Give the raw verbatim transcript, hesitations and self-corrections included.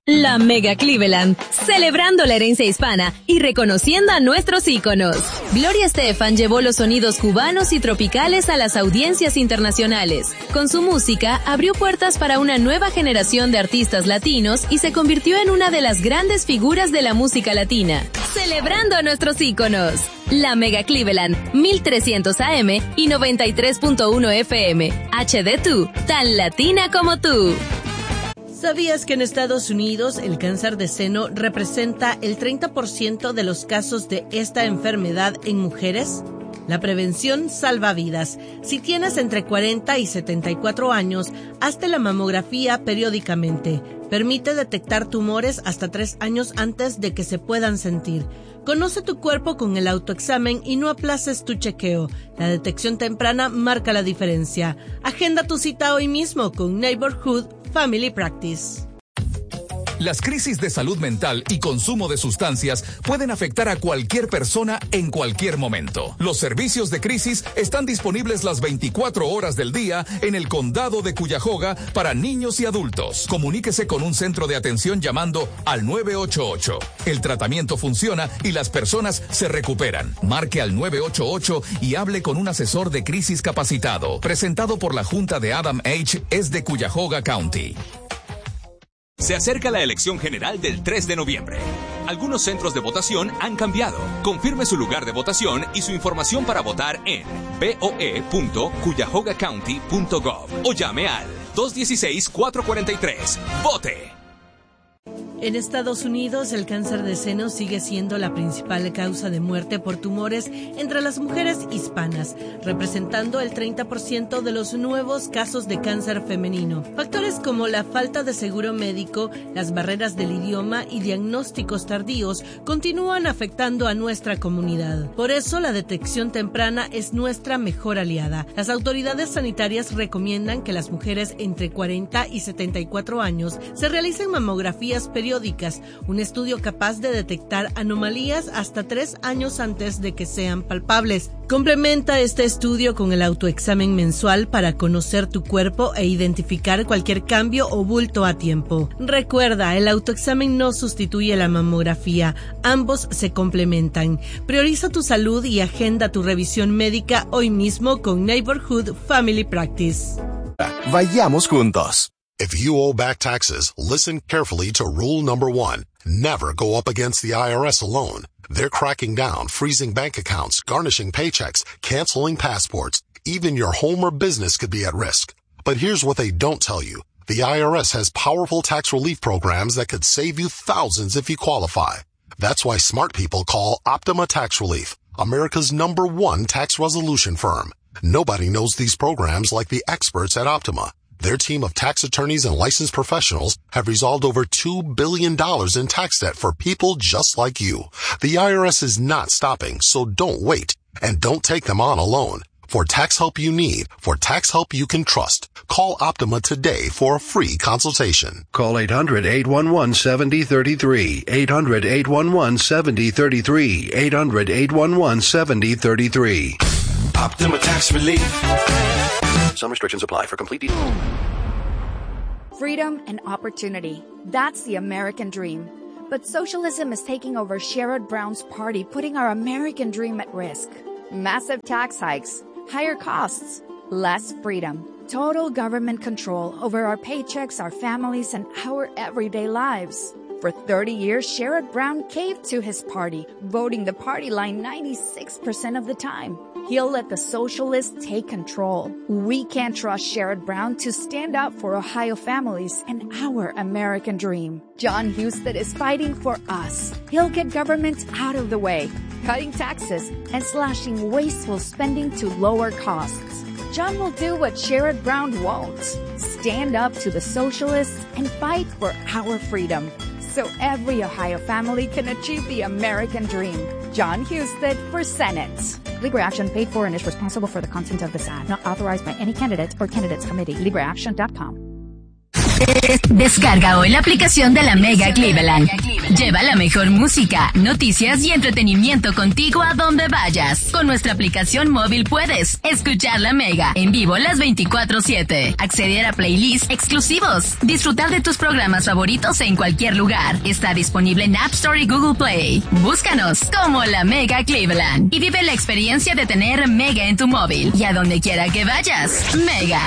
La Mega Cleveland, celebrando la herencia hispana y reconociendo a nuestros íconos. Gloria Estefan llevó los sonidos cubanos y tropicales a las audiencias internacionales. Con su música, abrió puertas para una nueva generación de artistas latinos y se convirtió en una de las grandes figuras de la música latina. Celebrando a nuestros íconos. La Mega Cleveland, mil trescientos A M y noventa y tres punto uno F M. H D dos, tan latina como tú. ¿Sabías que en Estados Unidos el cáncer de seno representa el treinta por ciento de los casos de esta enfermedad en mujeres? La prevención salva vidas. Si tienes entre cuarenta y setenta y cuatro años, hazte la mamografía periódicamente. Permite detectar tumores hasta tres años antes de que se puedan sentir. Conoce tu cuerpo con el autoexamen y no aplaces tu chequeo. La detección temprana marca la diferencia. Agenda tu cita hoy mismo con Neighborhood Family Practice. Las crisis de salud mental y consumo de sustancias pueden afectar a cualquier persona en cualquier momento. Los servicios de crisis están disponibles las veinticuatro horas del día en el condado de Cuyahoga para niños y adultos. Comuníquese con un centro de atención llamando al nueve ocho ocho. El tratamiento funciona y las personas se recuperan. Marque al nueve ocho ocho y hable con un asesor de crisis capacitado. Presentado por la Junta de Adam H. es de Cuyahoga County. Se acerca la elección general del tres de noviembre. Algunos centros de votación han cambiado. Confirme su lugar de votación y su información para votar en b o e punto cuyahoga county punto gov o llame al dos uno seis, cuatro cuatro tres. ¡Vote! En Estados Unidos, el cáncer de seno sigue siendo la principal causa de muerte por tumores entre las mujeres hispanas, representando el treinta por ciento de los nuevos casos de cáncer femenino. Factores como la falta de seguro médico, las barreras del idioma y diagnósticos tardíos continúan afectando a nuestra comunidad. Por eso, la detección temprana es nuestra mejor aliada. Las autoridades sanitarias recomiendan que las mujeres entre cuarenta y setenta y cuatro años se realicen mamografías periódicas, un estudio capaz de detectar anomalías hasta tres años antes de que sean palpables. Complementa este estudio con el autoexamen mensual para conocer tu cuerpo e identificar cualquier cambio o bulto a tiempo. Recuerda, el autoexamen no sustituye la mamografía, ambos se complementan. Prioriza tu salud y agenda tu revisión médica hoy mismo con Neighborhood Family Practice. Vayamos juntos. If you owe back taxes, listen carefully to rule number one. Never go up against the I R S alone. They're cracking down, freezing bank accounts, garnishing paychecks, canceling passports. Even your home or business could be at risk. But here's what they don't tell you. The I R S has powerful tax relief programs that could save you thousands if you qualify. That's why smart people call Optima Tax Relief, America's number one tax resolution firm. Nobody knows these programs like the experts at Optima. Their team of tax attorneys and licensed professionals have resolved over two billion dollars in tax debt for people just like you. The I R S is not stopping, so don't wait. And don't take them on alone. For tax help you need, for tax help you can trust, call Optima today for a free consultation. Call eight hundred, eight one one, seven zero three three, eight hundred, eight one one, seven zero three three, eight hundred, eight one one, seven zero three three. Optima Tax Relief. Some restrictions apply. For complete details. Freedom and opportunity. That's the American dream. But socialism is taking over Sherrod Brown's party, putting our American dream at risk. Massive tax hikes, higher costs, less freedom, total government control over our paychecks, our families, and our everyday lives. For thirty years, Sherrod Brown caved to his party, voting the party line ninety-six percent of the time. He'll let the socialists take control. We can't trust Sherrod Brown to stand up for Ohio families and our American dream. John Husted is fighting for us. He'll get government out of the way, cutting taxes and slashing wasteful spending to lower costs. John will do what Sherrod Brown won't. Stand up to the socialists and fight for our freedom, so every Ohio family can achieve the American dream. John Husted for Senate. Libre Action paid for and is responsible for the content of this ad. Not authorized by any candidate or candidates committee. libre action dot com. Descarga hoy la aplicación de la Mega Cleveland. Lleva la mejor música, noticias y entretenimiento contigo a donde vayas. Con nuestra aplicación móvil puedes escuchar la Mega en vivo las veinticuatro siete, acceder a playlists exclusivos, disfrutar de tus programas favoritos en cualquier lugar. Está disponible en App Store y Google Play. Búscanos como la Mega Cleveland y vive la experiencia de tener Mega en tu móvil y a donde quiera que vayas. Mega,